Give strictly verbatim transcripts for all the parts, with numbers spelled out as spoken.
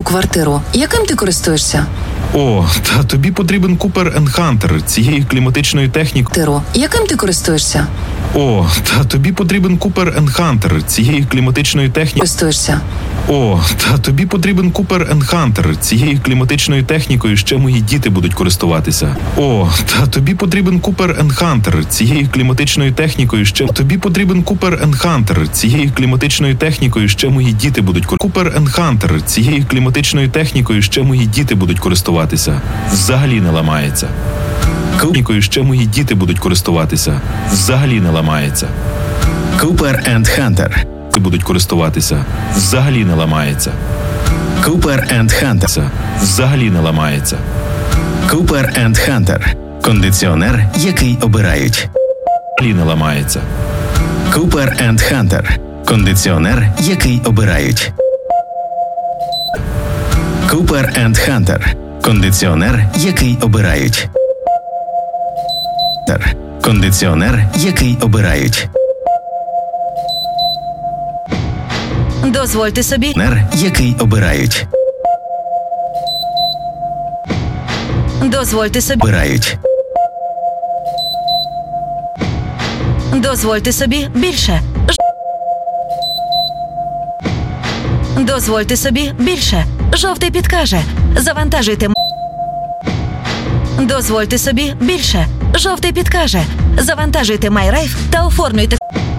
квартиру. Яким ти користуєшся? О, та тобі потрібен Купер енд Хантер цієї кліматичної техніки. Тиро. Яким ти користуєшся? О, та тобі потрібен Купер енд Хантер цієї кліматичної техніки. Користуєшся? О, та тобі потрібен Купер енд Хантер цією кліматичною технікою ще мої діти будуть користуватися. О, та тобі потрібен Купер енд Хантер цією кліматичною технікою ще тобі потрібен Купер енд Хантер цією кліматичною технікою ще мої діти будуть Купер енд Хантер цією кліматичною технікою ще мої діти будуть користуватися. Взагалі не ламається. Технікою ще мої діти будуть користуватися. Взагалі не ламається. Купер енд Хантер. Будуть користуватися. Взагалі не ламається. Купер енд Хантер. Взагалі не ламається. Купер енд Хантер. Кондиціонер, який обирають. Взагалі не ламається. Купер енд Хантер. Кондиціонер, який обирають. Купер енд Хантер. Кондиціонер, який обирають. Кондиціонер, який обирають. Дозвольте собі. Кондиціонер, який обирають. Дозвольте собі. Обирають. Дозвольте собі більше. Дозвольте собі більше. Жовтий підкаже. Завантажуйте. Дозвольте собі більше. Жовтий підкаже. Завантажуйте MyRife та оформлюйте.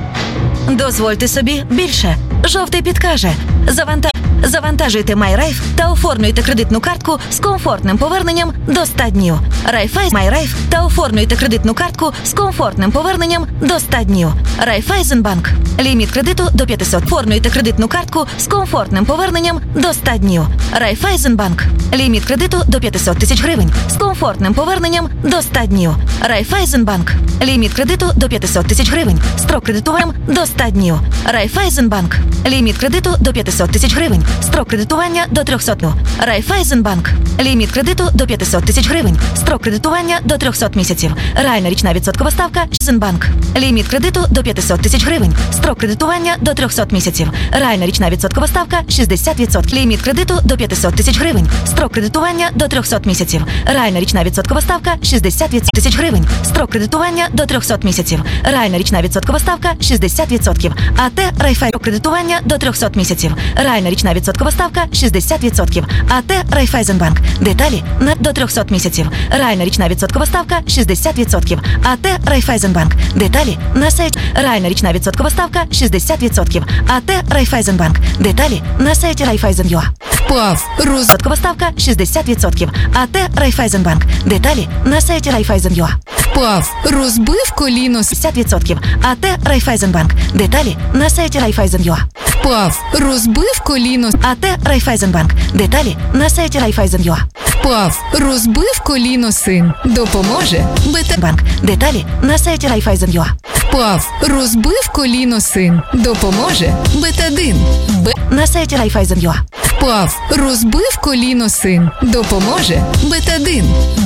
Дозвольте собі більше. Жовтий підкаже. Заванта... Завантажуйте MyRife та оформлюйте кредитну картку з комфортним поверненням до ста днів. Райфайз MyRife та оформлюйте кредитну картку з комфортним поверненням до ста днів. Райфайзенбанк. Ліміт кредиту до п'ятсот. Оформлюйте кредитну картку з комфортним поверненням до ста днів. Райфайзенбанк. Ліміт кредиту до п'ятсот тисяч гривень з комфортним поверненням до ста днів. Райфайзенбанк. Ліміт кредиту до п'ятсот тисяч гривень. Строк кредитування до ста днів. Райфайзенбанк. Ліміт кредиту до п'ятсот тисяч гривень. Строк кредитування до трьохсот днів. Райфайзенбанк. Ліміт кредиту до п'ятсот тисяч гривень. Строк кредитування до трьохсот місяців. Реальна річна відсоткова ставка. Райфайзенбанк. Ліміт кредиту до п'ятсот тисяч гривень. Строк кредитування до трьохсот місяців. Реальна річна відсоткова ставка шістдесят відсотків. Ліміт кредиту до п'ятсот тисяч гривень. Строк кредитування до трьохсот місяців. Реальна річна відсоткова ставка шістдесят тисяч гривень. Строк кредитування до трьохсот місяців. Реальна річна відсоткова ставка шістдесят відсотків. АТ Райфай кредитування до трьохсот місяців. Реальна річна відсоткова ставка шістдесят відсотків. АТ Райфайзенбанк. Деталі на до трьохсот місяців. Реальна річна відсоткова ставка шістдесят відсотків. АТ Райфайзенбанк. Деталі на сайті. Реальна річна відсоткова ставка шістдесят відсотків. АТ Райфайзенбанк. Деталі на сайті Райфайзен.ua. Впав. Роз... Відсоткова ставка шістдесят відсотків. АТ Райфайзенбанк. Деталі на сайті Райфайзен.ua. Впав. Розбив коліно. шістдесят відсотків. АТ Райфайзенбанк. Деталі на сайті Райфайзен.ua. Впав. Розбив коліно. АТ Райфайзенбанк. Деталі на сайті Райфайзен.ua. Впав. Розбив коліно син. Допоможе. Бета-банк. Деталі на сайті Райфайзен.ua. Впав. Розбив коліно син. Допоможе. Бетадин. Б. На сайті Райфайзен.ua. Впав. Розбив коліно син. Допоможе. Бетадин.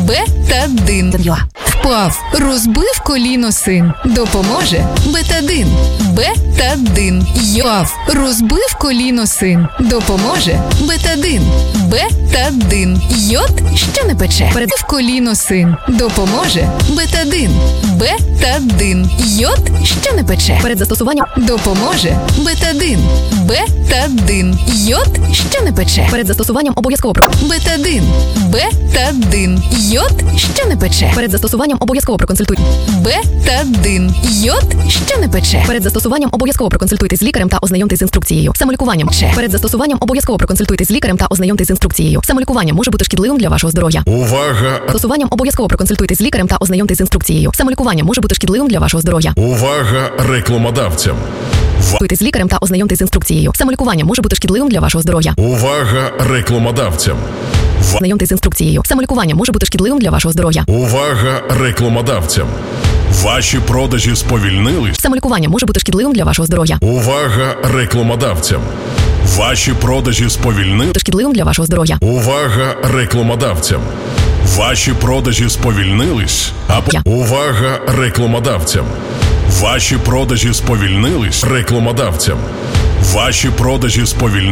Бетадин. Впав. Розбив коліно син. Допоможе. Бетадин. Бетадин. Впав. Розбив коліно син. Допоможе. Бетадин. Бетадин. Йод, що не пече. Передив коліно син. Допоможе. Бетадин. Бетадин. Йод, що не пече. Перед застосуванням допоможе. Бетадин. Бетадин. Йод, що не пече. Перед застосуванням обов'язково про Бетадин. Бетадин. Йод, що не пече. Перед застосуванням обов'язково проконсультуйте. Бетадин. Йод, що не пече. Перед застосуванням обов'язково проконсультуйтесь з лікарем та ознайомтесь з інструкцією. Самолікуванням. Перед застосуванням обов'язково проконсультуйтесь з лікарем та ознайомтесь з інструкцією. Самолікування може бути шкідливим для вашого здоров'я. Увага! Застосуванням обов'язково проконсультуйтесь з лікарем та ознайомтесь з інструкцією. Самолікування може бути шкідливим для вашого здоров'я. Увага рекламодавцям! Консультуйтесь з лікарем та ознайомтесь з інструкцією. Самолікування може бути шкідливим для вашого здоров'я. Увага рекламодавцям! Ознайомтесь з інструкцією. Самолікування може бути шкідливим для вашого здоров'я. Увага рекламодавцям! Ваші продажі сповільнились. Самолікування може бути шкідливим для вашого здоров'я. Увага рекламодавцям! Ваші продажі сповільнились. Шкідливим для вашого здоров'я. Увага рекламодавцям! Ваші продажі сповільнились. Або... Увага рекламодавцям! Ваші продажі сповільнились. Рекламодавцям! Ваші продажі сповільнились.